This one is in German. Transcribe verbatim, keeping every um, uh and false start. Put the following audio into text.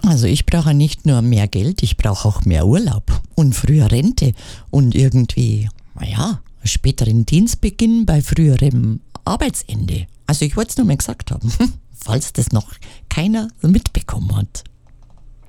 Also ich brauche nicht nur mehr Geld, ich brauche auch mehr Urlaub und früher Rente und irgendwie, naja, späteren Dienstbeginn bei früherem Arbeitsende. Also ich wollte es nur mal gesagt haben, falls das noch keiner mitbekommen hat.